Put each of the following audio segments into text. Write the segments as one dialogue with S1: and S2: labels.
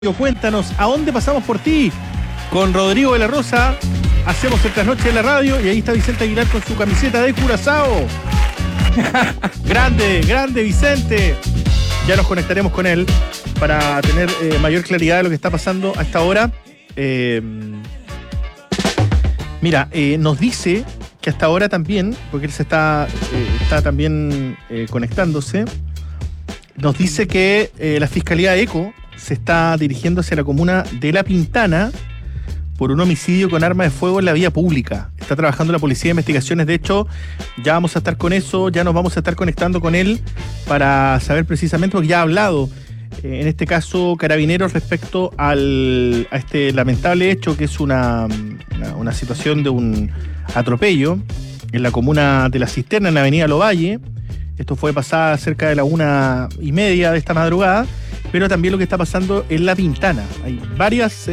S1: Cuéntanos, ¿a dónde pasamos por ti? Con Rodrigo de la Rosa, hacemos el trasnoche de la radio y ahí está Vicente Aguilar con su camiseta de Curazao. Grande Vicente. Ya nos conectaremos con él para tener mayor claridad de lo que está pasando a esta hora. Nos dice que hasta ahora también, porque él se está también conectándose, nos dice que la Fiscalía ECO se está dirigiendo hacia la comuna de La Pintana por un homicidio con arma de fuego en la vía pública. Está trabajando la Policía de Investigaciones, de hecho, ya vamos a estar con eso, ya nos vamos a estar conectando con él para saber precisamente, porque ya ha hablado, en este caso, Carabineros respecto a este lamentable hecho que es una situación de un atropello en la comuna de La Cisterna, en la avenida Lovalle. Esto fue pasada cerca de la 1:30 de esta madrugada, pero también lo que está pasando en La Pintana. Hay varios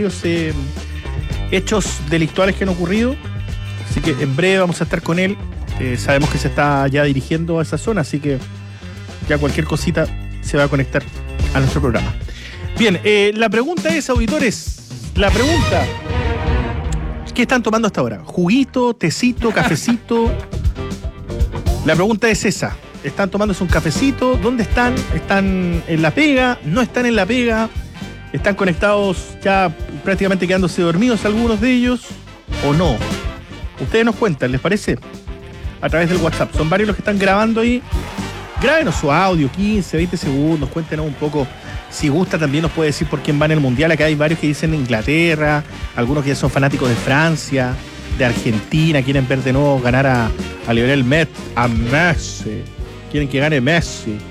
S1: hechos delictuales que han ocurrido, así que en breve vamos a estar con él. Sabemos que se está ya dirigiendo a esa zona, así que ya cualquier cosita se va a conectar a nuestro programa. Bien, la pregunta es, auditores, ¿qué están tomando hasta ahora? ¿Juguito, tecito, cafecito? La pregunta es esa. ¿Están tomándose un cafecito? ¿Dónde están? ¿Están en la pega? ¿No están en la pega? ¿Están conectados ya prácticamente quedándose dormidos algunos de ellos? ¿O no? Ustedes nos cuentan, ¿les parece? A través del WhatsApp. Son varios los que están grabando ahí. Grábenos su audio, 15, 20 segundos. Cuéntenos un poco. Si gusta también nos puede decir por quién va en el Mundial. Acá hay varios que dicen Inglaterra. Algunos que ya son fanáticos de Francia, de Argentina. Quieren ver de nuevo ganar a Lionel Messi. A Messi. Quieren que gane Messi.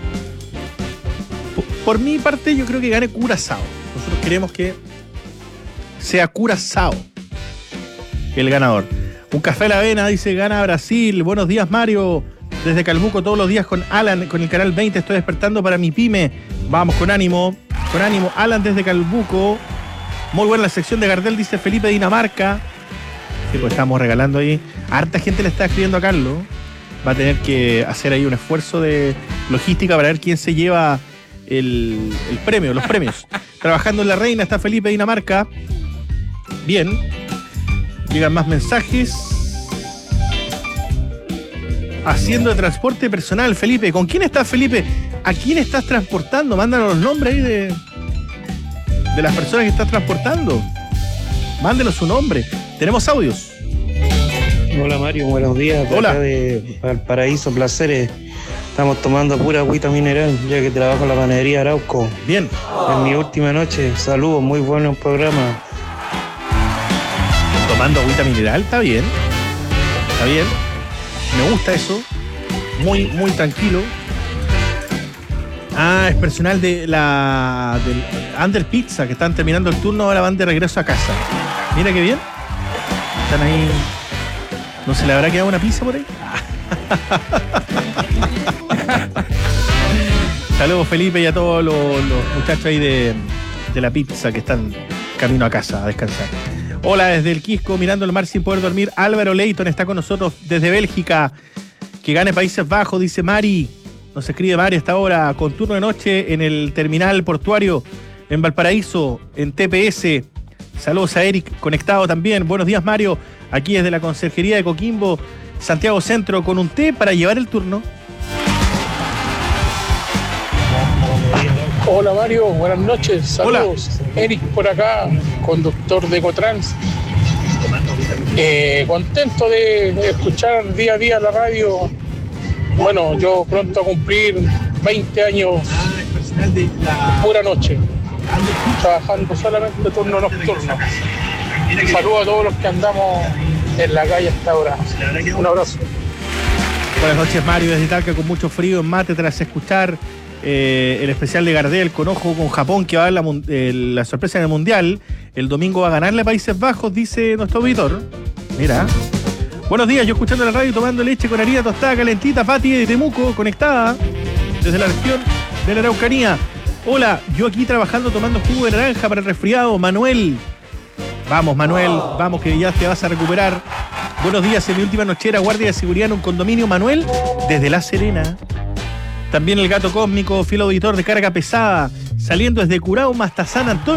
S1: Por mi parte, yo creo que gane Curazao. Nosotros queremos que sea Curazao el ganador. Un café a la avena, dice, gana Brasil. Buenos días, Mario. Desde Calbuco todos los días con Alan, con el canal 20. Estoy despertando para mi pyme. Vamos, con ánimo. Con ánimo. Alan desde Calbuco. Muy buena la sección de Gardel, dice Felipe de Dinamarca. Sí, pues estamos regalando ahí. Harta gente le está escribiendo a Carlos. Va a tener que hacer ahí un esfuerzo de logística para ver quién se lleva el premio, los premios. Trabajando en La Reina está Felipe de Dinamarca. Bien. Llegan más mensajes. Haciendo de transporte personal, Felipe. ¿Con quién estás, Felipe? ¿A quién estás transportando? Mándanos los nombres ahí de las personas que estás transportando. Mándenos su nombre. Tenemos audios.
S2: Hola Mario, buenos días.
S1: Hola.
S2: Acá de Valparaíso, Placeres. Estamos tomando pura agüita mineral, ya que trabajo en la panadería Arauco.
S1: Bien.
S2: En mi última noche, saludos, muy bueno el programa.
S1: Tomando agüita mineral, está bien. Está bien. Me gusta eso. Muy tranquilo. Es personal del Under Pizza, que están terminando el turno, ahora van de regreso a casa. Mira qué bien. Están ahí. ¿No se le habrá quedado una pizza por ahí? Saludos, Felipe, y a todos los muchachos ahí de la pizza que están camino a casa a descansar. Hola, desde el Quisco, mirando el mar sin poder dormir. Álvaro Leighton está con nosotros desde Bélgica. Que gane Países Bajos, dice Mari. Nos escribe Mari hasta ahora, con turno de noche en el terminal portuario en Valparaíso, en TPS. Saludos a Eric, conectado también. Buenos días, Mario. Aquí desde la Conserjería de Coquimbo, Santiago Centro, con un té para llevar el turno.
S3: Hola Mario, buenas noches, saludos.
S1: Hola.
S3: Eric por acá, conductor de Ecotrans. Contento de escuchar día a día la radio. Bueno, yo pronto a cumplir 20 años, pura noche, trabajando solamente turno nocturno. Saludos a todos los que andamos en la calle hasta ahora. Un abrazo.
S1: Buenas noches, Mario, desde Talca, con mucho frío en mate tras escuchar el especial de Gardel con ojo con Japón, que va a dar la sorpresa en el Mundial. El domingo va a ganarle a Países Bajos, dice nuestro auditor. Mira. Buenos días, yo escuchando la radio, tomando leche con harina tostada calentita. Pati de Temuco, conectada desde la región de la Araucanía. Hola, yo aquí trabajando tomando jugo de naranja para el resfriado. Manuel. Vamos, Manuel, vamos que ya te vas a recuperar. Buenos días, en mi última nochera, guardia de seguridad en un condominio. Manuel, desde La Serena. También el Gato Cósmico, fiel auditor de Carga Pesada. saliendo desde Curauma hasta San Antonio.